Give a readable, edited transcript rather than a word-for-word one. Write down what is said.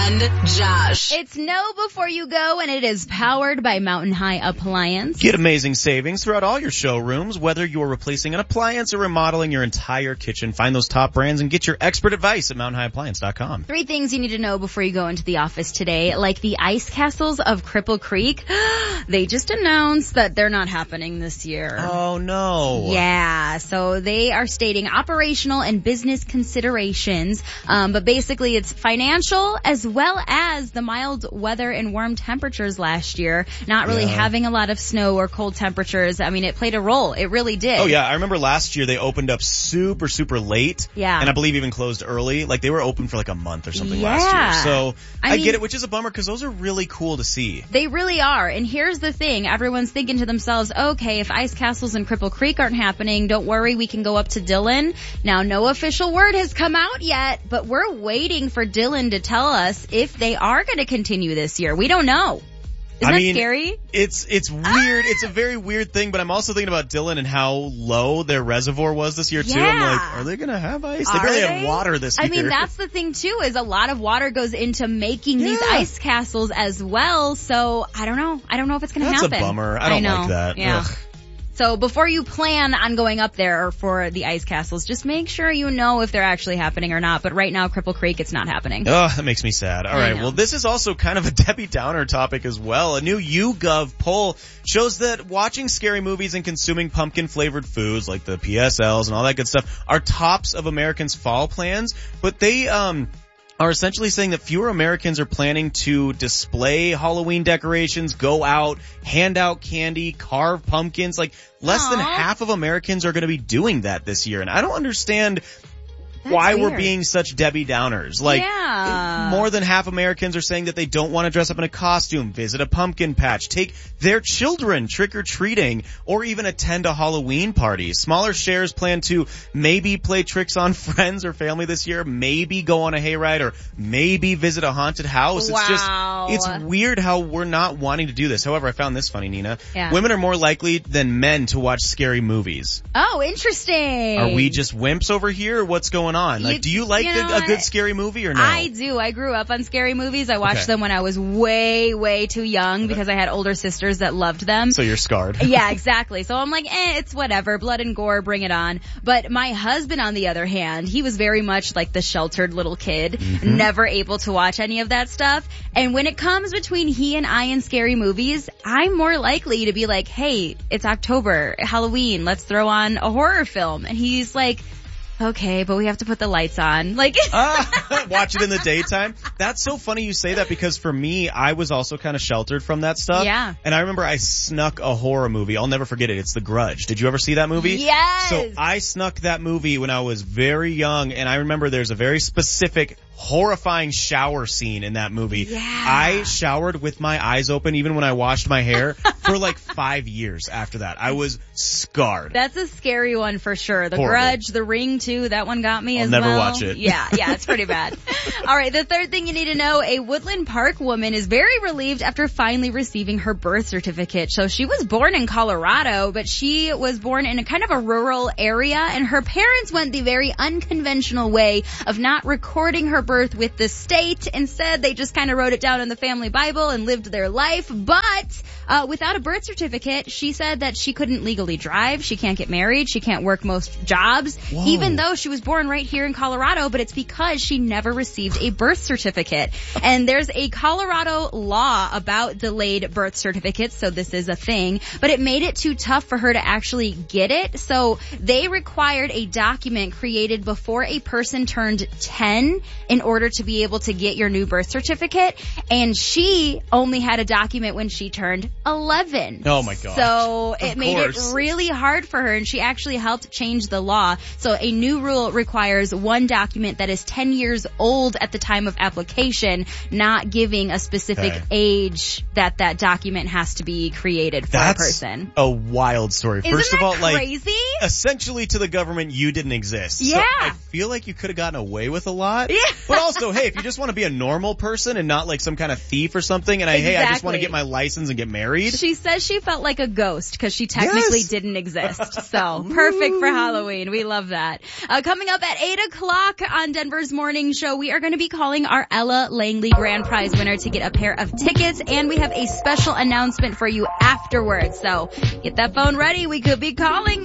and Josh. It's Know Before You Go, and it is powered by Mountain High Appliance. Get amazing savings throughout all your showrooms, whether you're replacing an appliance or remodeling your entire kitchen. Find those top brands and get your expert advice at mountainhighappliance.com. 3 things you need to know before you go into the office today, like the ice castles of Cripple Creek. They just announced that they're not happening this year. Oh, no. Yeah, so they are stating operational and business considerations, but basically it's financial as well as the mild weather and warm temperatures last year, not really having a lot of snow or cold temperatures. I mean, it played a role. It really did. Oh, yeah. I remember last year they opened up super, super late. Yeah. And I believe even closed early. Like, they were open for like a month or something last year. So I mean, get it, which is a bummer because those are really cool to see. They really are. And here's the thing. Everyone's thinking to themselves, okay, if ice castles in Cripple Creek aren't happening, don't worry, we can go up to Dillon. Now, no official word has come out yet, but we're waiting for Dillon to tell us if they are going to continue this year. We don't know. Isn't that scary? It's weird. It's a very weird thing, but I'm also thinking about Dillon and how low their reservoir was this year, too. Yeah. I'm like, are they going to have ice? They barely have water this year. I mean, that's the thing, too, is a lot of water goes into making these ice castles as well. So, I don't know. I don't know if it's going to happen. That's a bummer. I don't like that. Yeah. Ugh. So before you plan on going up there for the ice castles, just make sure you know if they're actually happening or not. But right now, Cripple Creek, it's not happening. Oh, that makes me sad. All right. Well, this is also kind of a Debbie Downer topic as well. A new YouGov poll shows that watching scary movies and consuming pumpkin-flavored foods like the PSLs and all that good stuff are tops of Americans' fall plans. But they, are essentially saying that fewer Americans are planning to display Halloween decorations, go out, hand out candy, carve pumpkins. Like, less than half of Americans are going to be doing that this year. And I don't understand why we're being such Debbie Downers. Like, more than half Americans are saying that they don't want to dress up in a costume, visit a pumpkin patch, take their children trick-or-treating, or even attend a Halloween party. Smaller shares plan to maybe play tricks on friends or family this year, maybe go on a hayride, or maybe visit a haunted house. Wow. It's weird how we're not wanting to do this. However, I found this funny, Nina. Yeah. Women are more likely than men to watch scary movies. Oh, interesting. Are we just wimps over here, or what's going on? Like, do you like a good scary movie or no? I do. I grew up on scary movies. I watched them when I was way, way too young because I had older sisters that loved them. So you're scarred. Yeah, exactly. So I'm like, it's whatever. Blood and gore, bring it on. But my husband, on the other hand, he was very much like the sheltered little kid, never able to watch any of that stuff. And when it comes between he and I and scary movies, I'm more likely to be like, hey, it's October, Halloween, let's throw on a horror film. And he's like, okay, but we have to put the lights on. Like, watch it in the daytime. That's so funny you say that because for me, I was also kind of sheltered from that stuff. Yeah. And I remember I snuck a horror movie. I'll never forget it. It's The Grudge. Did you ever see that movie? Yes. So I snuck that movie when I was very young, and I remember there's a very specific horrifying shower scene in that movie. Yeah. I showered with my eyes open even when I washed my hair for like 5 years after that. I was scarred. That's a scary one for sure. The Horrible. Grudge, The Ring too, that one got me as well. I'll never watch it. Yeah, it's pretty bad. All right, the third thing you need to know, a Woodland Park woman is very relieved after finally receiving her birth certificate. So she was born in Colorado, but she was born in a kind of a rural area, and her parents went the very unconventional way of not recording her birth with the state. Instead, they just kind of wrote it down in the family Bible and lived their life. But without a birth certificate, she said that she couldn't legally drive, she can't get married, she can't work most jobs, even though she was born right here in Colorado, but it's because she never received a birth certificate. And there's a Colorado law about delayed birth certificates, so this is a thing, but it made it too tough for her to actually get it. So they required a document created before a person turned 10 in order to be able to get your new birth certificate, and she only had a document when she turned 11. Oh my gosh. So it made it really hard for her, and she actually helped change the law. So a new rule requires one document that is 10 years old at the time of application, not giving a specific age that document has to be created for a person. A wild story. Isn't First of all, crazy? Essentially to the government, you didn't exist. Yeah. So I feel like you could have gotten away with a lot. Yeah. But also, hey, if you just want to be a normal person and not like some kind of thief or something, and I just want to get my license and get married. She says she felt like a ghost because she technically didn't exist. So perfect for Halloween. We love that. Coming up at 8 o'clock on Denver's Morning Show, we are going to be calling our Ella Langley Grand Prize winner to get a pair of tickets, and we have a special announcement for you afterwards. So get that phone ready. We could be calling